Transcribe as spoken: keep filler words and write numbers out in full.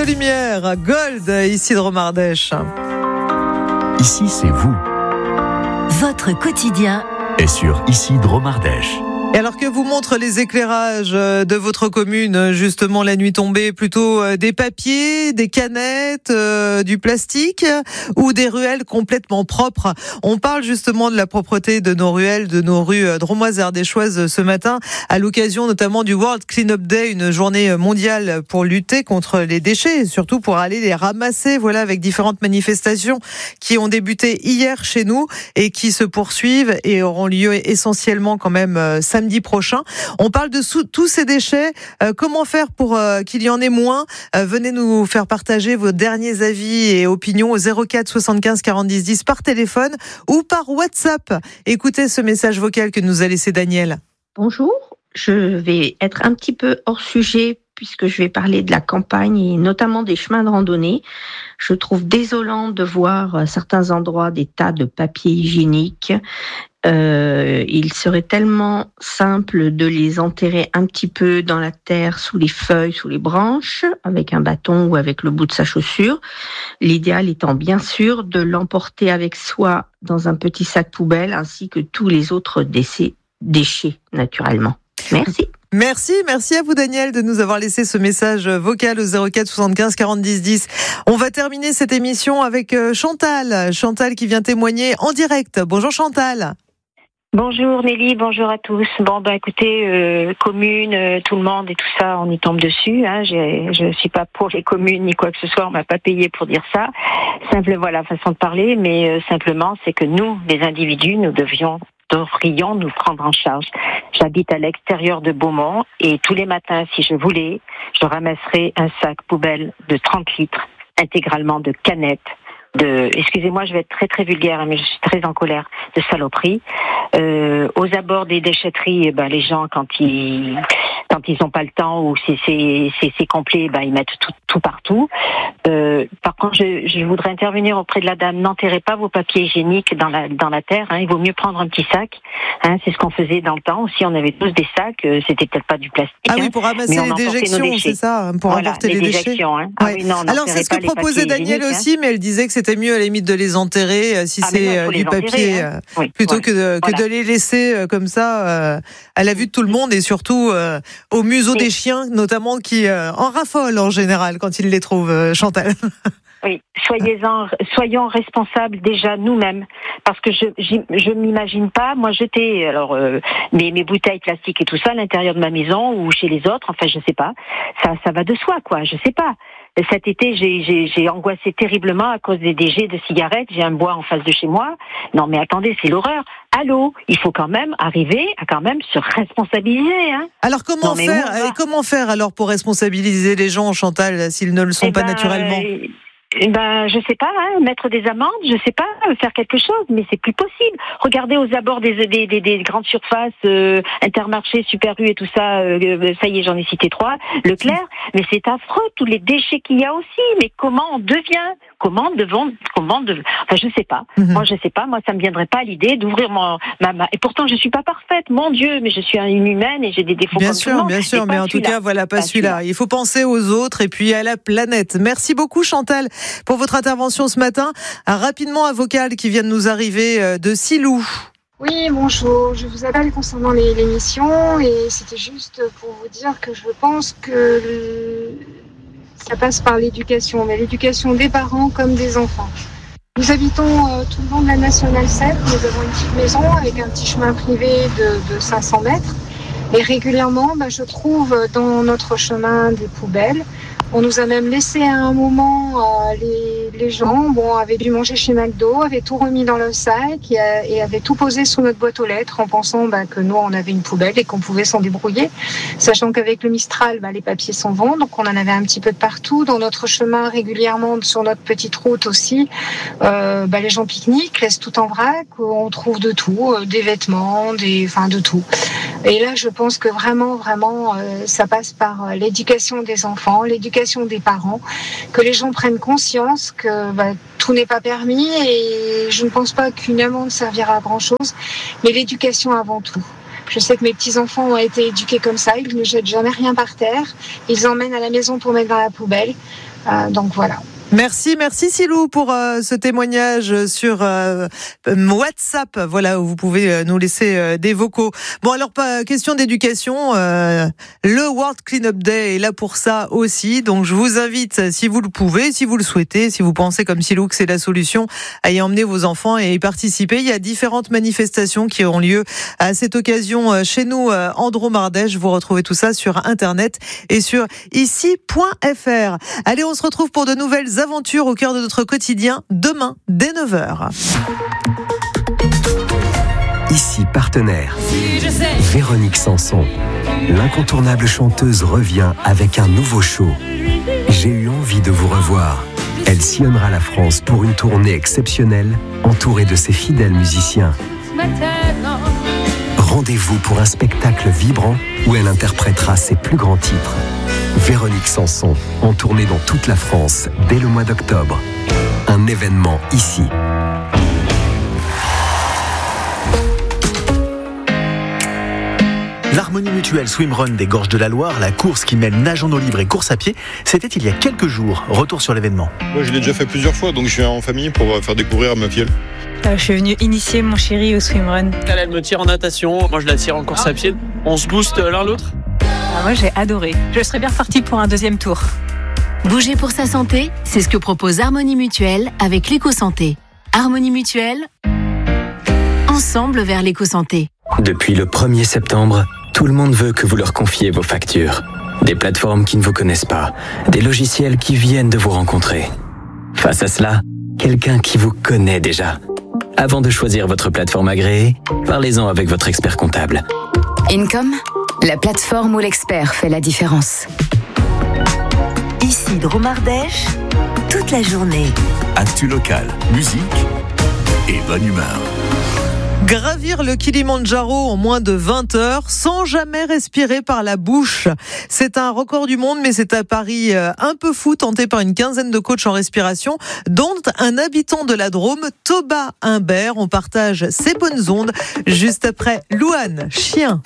Lumière, Gold, ici de Romardèche. Ici, c'est vous. Votre quotidien Et sur Ici de Romardèche. Et alors que vous montrent les éclairages de votre commune, justement la nuit tombée, plutôt des papiers, des canettes, euh, du plastique ou des ruelles complètement propres? On parle justement de la propreté de nos ruelles, de nos rues drômoises et ardéchoises ce matin, à l'occasion notamment du World Clean-up Day, une journée mondiale pour lutter contre les déchets et surtout pour aller les ramasser, voilà, avec différentes manifestations qui ont débuté hier chez nous et qui se poursuivent et auront lieu essentiellement quand même samedi prochain. On parle de sous, tous ces déchets. Euh, comment faire pour euh, qu'il y en ait moins? euh, Venez nous faire partager vos derniers avis et opinions au zéro quatre soixante-quinze quarante dix dix par téléphone ou par WhatsApp. Écoutez ce message vocal que nous a laissé Daniel. Bonjour, je vais être un petit peu hors sujet puisque je vais parler de la campagne et notamment des chemins de randonnée. Je trouve désolant de voir à certains endroits des tas de papier hygiénique. Euh, il serait tellement simple de les enterrer un petit peu dans la terre, sous les feuilles, sous les branches, avec un bâton ou avec le bout de sa chaussure. L'idéal étant bien sûr de l'emporter avec soi dans un petit sac poubelle, ainsi que tous les autres déchets, déchets naturellement. Merci. Merci, merci à vous Daniel de nous avoir laissé ce message vocal au zéro quatre soixante-quinze quarante dix dix. On va terminer cette émission avec Chantal. Chantal qui vient témoigner en direct. Bonjour Chantal. Bonjour Nelly, bonjour à tous. Bon bah écoutez, euh, communes, euh, tout le monde et tout ça, on y tombe dessus. Hein. J'ai, je suis pas pour les communes ni quoi que ce soit, on m'a pas payé pour dire ça. Simple, voilà, façon de parler, mais euh, simplement c'est que nous, les individus, nous devions devrions nous prendre en charge. J'habite à l'extérieur de Beaumont et tous les matins, si je voulais, je ramasserais un sac poubelle de trente litres, intégralement de canettes, de, excusez-moi, je vais être très très vulgaire, mais je suis très en colère, de saloperies. Euh, aux abords des déchetteries, ben, les gens, quand ils quand ils n'ont pas le temps ou c'est, c'est, c'est, c'est complet, ben, ils mettent tout, tout partout. Euh, par contre, je, je voudrais intervenir auprès de la dame. N'enterrez pas vos papiers hygiéniques dans la dans la terre. Hein, il vaut mieux prendre un petit sac. Hein, c'est ce qu'on faisait dans le temps. Aussi, on avait tous des sacs. Euh, c'était peut-être pas du plastique. Ah oui, pour ramasser les déjections, c'est ça, pour voilà, emporter les, les déchets. Hein. Ah ouais. oui, non, alors c'est ce que proposait Daniel aussi, hein. Mais elle disait que c'était mieux à la limite de les enterrer si ah, c'est non, du papier, hein. oui, plutôt voilà. que, de, que voilà. de les laisser comme ça euh, à la vue de tout le monde et surtout euh, au museau oui. des chiens, notamment qui euh, en raffolent en général quand ils les trouvent, euh, Chantal. Oui, soyez-en, soyons responsables déjà nous-mêmes, parce que je je m'imagine pas moi jeter alors euh, mes mes bouteilles plastiques et tout ça à l'intérieur de ma maison ou chez les autres. Enfin, je sais pas, ça ça va de soi quoi. Je sais pas. Cet été, j'ai, j'ai, j'ai angoissé terriblement à cause des déchets de cigarettes. J'ai un bois en face de chez moi. Non, mais attendez, c'est l'horreur. Allô, il faut quand même arriver à quand même se responsabiliser. Hein. Alors comment non, faire où, Comment faire alors pour responsabiliser les gens, Chantal, s'ils ne le sont eh pas ben, naturellement euh, Ben, je sais pas, hein, mettre des amendes, je sais pas, faire quelque chose, mais c'est plus possible. Regardez aux abords des des des, des grandes surfaces, euh, Intermarché, Super U et tout ça. Euh, ça y est, j'en ai cité trois. Leclerc, mais c'est affreux tous les déchets qu'il y a aussi. Mais comment on devient Comment devons Comment de Enfin, je sais pas. Mm-hmm. Moi, je sais pas. Moi, ça me viendrait pas à l'idée d'ouvrir mon ma, ma... Et pourtant, je suis pas parfaite, mon Dieu, mais je suis une humaine et j'ai des défauts bien comme sûr, tout le monde. Bien sûr, bien sûr, mais en tout cas, voilà, pas, pas celui-là. celui-là. Il faut penser aux autres et puis à la planète. Merci beaucoup, Chantal, pour votre intervention ce matin. Un rapidement un vocal qui vient de nous arriver de Silou. Oui, bonjour. Je vous appelle concernant les, l'émission et c'était juste pour vous dire que je pense que le... ça passe par l'éducation, mais l'éducation des parents comme des enfants. Nous habitons euh, tout le long de la Nationale sept. Nous avons une petite maison avec un petit chemin privé de, de cinq cents mètres. Et régulièrement, bah, je trouve dans notre chemin des poubelles. On nous a même laissé à un moment, euh, les, les gens bon, avaient dû manger chez McDo, avaient tout remis dans le sac et, et avaient tout posé sous notre boîte aux lettres en pensant bah, que nous, on avait une poubelle et qu'on pouvait s'en débrouiller. Sachant qu'avec le Mistral, bah, les papiers s'en vont, donc on en avait un petit peu de partout. Dans notre chemin, régulièrement, sur notre petite route aussi, euh, bah, les gens pique-niquent, laissent tout en vrac, on trouve de tout, euh, des vêtements, des, enfin de tout. Et là, je pense que vraiment, vraiment, euh, ça passe par l'éducation des enfants, l'éducation des parents, que les gens prennent conscience que bah, tout n'est pas permis et je ne pense pas qu'une amende servira à grand-chose, mais l'éducation avant tout. Je sais que mes petits-enfants ont été éduqués comme ça, ils ne jettent jamais rien par terre, ils emmènent à la maison pour mettre dans la poubelle. Euh, donc voilà. Merci, merci Silou pour euh, ce témoignage sur euh, WhatsApp. Voilà, où vous pouvez euh, nous laisser euh, des vocaux. Bon, alors, pas question d'éducation. Euh, le World Cleanup Day est là pour ça aussi. Donc, je vous invite, si vous le pouvez, si vous le souhaitez, si vous pensez comme Silou que c'est la solution, à y emmener vos enfants et y participer. Il y a différentes manifestations qui auront lieu à cette occasion chez nous euh, en Dromardèche. Vous retrouvez tout ça sur Internet et sur ici point f r. Allez, on se retrouve pour de nouvelles aventures au cœur de notre quotidien demain dès neuf heures. Ici partenaire. Véronique Sanson, l'incontournable chanteuse revient avec un nouveau show. J'ai eu envie de vous revoir. Elle sillonnera la France pour une tournée exceptionnelle, entourée de ses fidèles musiciens. Rendez-vous pour un spectacle vibrant où elle interprétera ses plus grands titres. Véronique Sanson, en tournée dans toute la France dès le mois d'octobre. Un événement ici. L'Harmonie Mutuelle Swimrun des Gorges de la Loire, la course qui mêle nage en eau libre et course à pied, c'était il y a quelques jours. Retour sur l'événement. Moi, je l'ai déjà fait plusieurs fois, donc je viens en famille pour faire découvrir à ma fille. Euh, je suis venue initier mon chéri au swimrun. Elle, elle me tire en natation, moi je la tire en course à pied. On se booste l'un l'autre. Ah, moi j'ai adoré. Je serais bien repartie pour un deuxième tour. Bouger pour sa santé, c'est ce que propose Harmonie Mutuelle avec l'éco-santé. Harmonie Mutuelle, ensemble vers l'éco-santé. Depuis le premier septembre, tout le monde veut que vous leur confiez vos factures. Des plateformes qui ne vous connaissent pas, des logiciels qui viennent de vous rencontrer. Face à cela, quelqu'un qui vous connaît déjà. Avant de choisir votre plateforme agréée, parlez-en avec votre expert comptable. Income, la plateforme où l'expert fait la différence. Ici Dromardèche, toute la journée. Actu local, musique et bonne humeur. Gravir le Kilimandjaro en moins de vingt heures sans jamais respirer par la bouche. C'est un record du monde, mais c'est un pari un peu fou tenté par une quinzaine de coachs en respiration, dont un habitant de la Drôme, Toba Humbert. On partage ses bonnes ondes juste après Louane, chien.